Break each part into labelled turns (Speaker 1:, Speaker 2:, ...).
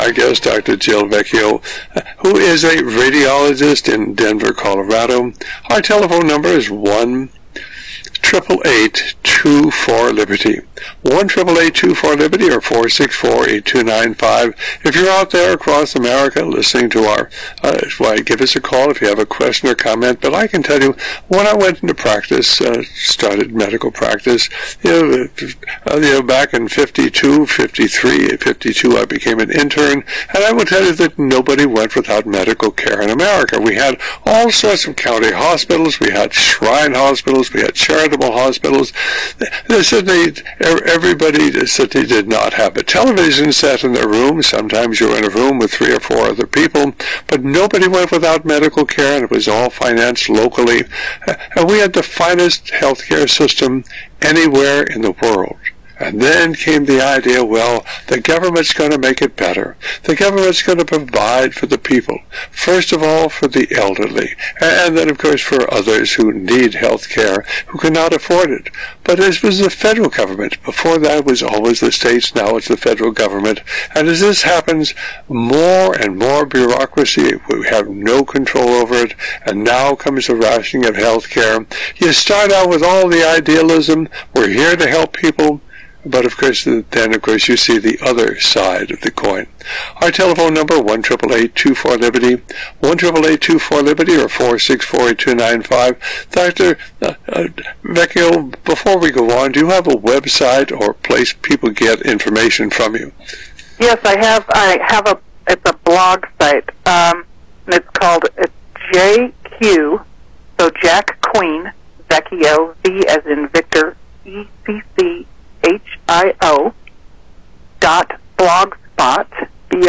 Speaker 1: our guest, Dr. Jill Vecchio, who is a radiologist in Denver, Colorado. Our telephone number is 1-888-24-LIBERTY. 1-888-24-LIBERTY or 464-8295. If you're out there across America listening to our, give us a call if you have a question or comment. But I can tell you, when I went into practice, started medical practice, back in 52, I became an intern, and I will tell you that nobody went without medical care in America. We had all sorts of county hospitals, we had shrine hospitals, we had charitable hospitals. They said everybody said they did not have a television set in their room. Sometimes you were in a room with 3 or 4 other people, but nobody went without medical care, and it was all financed locally. And we had the finest healthcare system anywhere in the world. And then came the idea, well, the government's going to make it better. The government's going to provide for the people. First of all, for the elderly. And then, of course, for others who need health care, who cannot afford it. But this was the federal government. Before that, it was always the states. Now it's the federal government. And as this happens, more and more bureaucracy. We have no control over it. And now comes the rationing of health care. You start out with all the idealism. We're here to help people. But of course, you see the other side of the coin. Our telephone number, 1-888-24-LIBERTY, 1-888-24-LIBERTY, or 464-8295. Dr. Vecchio, before we go on, do you have a website or place people get information from you?
Speaker 2: Yes, I have it's a blog site, and it's called JQ, so Jack Queen, Vecchio, V as in Victor, ECCHIO, .blogspot,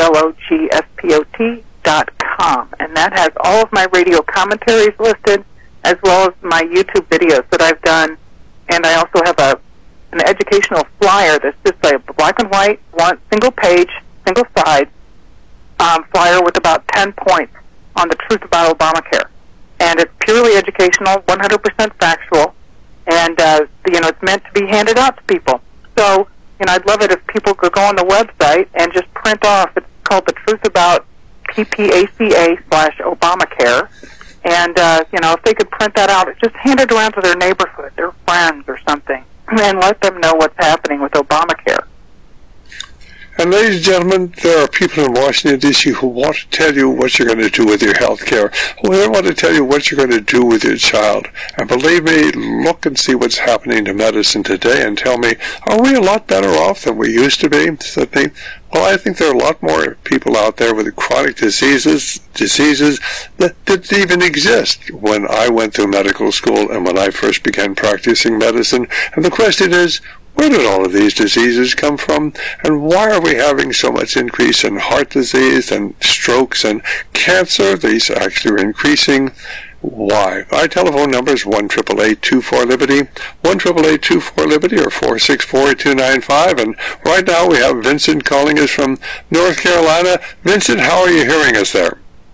Speaker 2: BLOGSPOT.com, and that has all of my radio commentaries listed, as well as my YouTube videos that I've done, and I also have an educational flyer that's just a black and white, one single page, single side flyer with about 10 points on the truth about Obamacare, and it's purely educational, 100% factual, and it's meant to be handed out to people. So, I'd love it if people could go on the website and just print off. It's called The Truth About PPACA/Obamacare. And, if they could print that out, just hand it around to their neighborhood, their friends or something, and let them know what's happening with Obamacare.
Speaker 1: And ladies and gentlemen, there are people in Washington, D.C. who want to tell you what you're going to do with your health care. They want to tell you what you're going to do with your child. And believe me, look and see what's happening to medicine today and tell me, are we a lot better off than we used to be? Well, I think there are a lot more people out there with chronic diseases that didn't even exist when I went through medical school and when I first began practicing medicine. And the question is, where did all of these diseases come from, and why are we having so much increase in heart disease and strokes and cancer? These actually are increasing. Why? Our telephone number is 1-888-24-LIBERTY, 1-888-24-LIBERTY, or 464-8295. And right now we have Vincent calling us from North Carolina. Vincent, how are you hearing us there?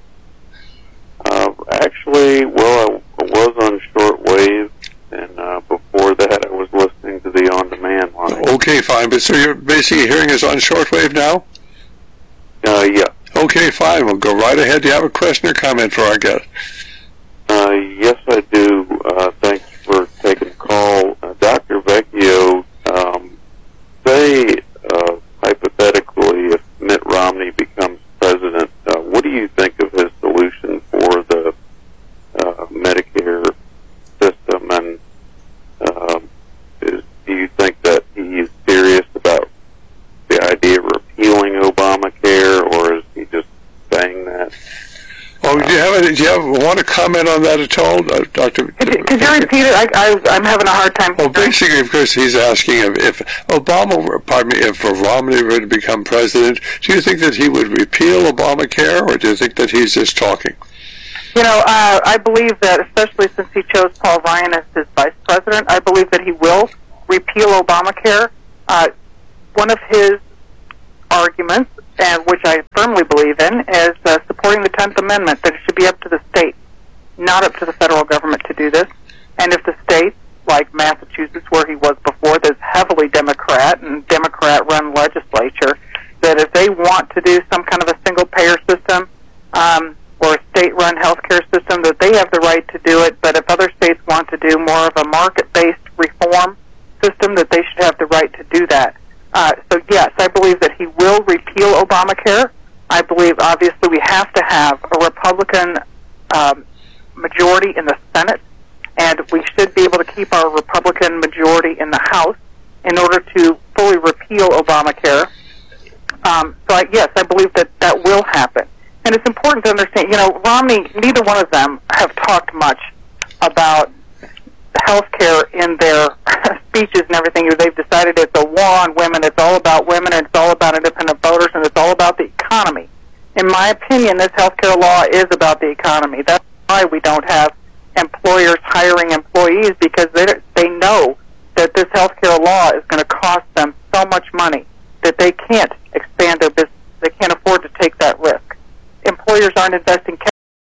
Speaker 3: Actually, well, I was on shortwave, and before that I was listening to the on-demand line.
Speaker 1: Okay, fine. But so you're basically hearing us on shortwave now?
Speaker 3: Yeah.
Speaker 1: Okay, fine. We'll go right ahead. Do you have a question or comment for our guest?
Speaker 3: Yes, I do. Thanks for taking the call. Dr. Vecchio, say, hypothetically, if Mitt Romney becomes president, what do you think of his solution for the Medicare system, and do you think that he's serious about the idea of repealing Obamacare, or is he just saying that?
Speaker 1: Oh, do you want to comment on that at all, Dr.?
Speaker 2: Could you repeat it? I'm having a hard time.
Speaker 1: Well, basically, of course, he's asking if Romney were to become president, do you think that he would repeal Obamacare, or do you think that he's just talking?
Speaker 2: I believe that, especially since he chose Paul Ryan as his vice president, I believe that he will repeal Obamacare. One of his arguments, and which I firmly believe in, is supporting the 10th Amendment, that it should be up to the states, not up to the federal government to do this. And if the states like Massachusetts, where he was before, that's heavily Democrat and Democrat-run legislature, that if they want to do some kind of a single-payer system or a state-run healthcare system, that they have the right to do it, but if other states want to do more of a market-based reform system, that they should have the right to do that. So, yes, I believe that he will repeal Obamacare. I believe, obviously, we have to have a Republican majority in the Senate, and we should be able to keep our Republican majority in the House in order to fully repeal Obamacare. Yes, I believe that that will happen. And it's important to understand, Romney, neither one of them have talked much about health care in their speeches and everything. They've decided it's a war on women, it's all about women, and it's all about independent voters, and it's all about the economy. In my opinion, this health care law is about the economy. That's why we don't have employers hiring employees, because they know that this health care law is going to cost them so much money that they can't expand their business. They can't afford to take that risk. Employers aren't investing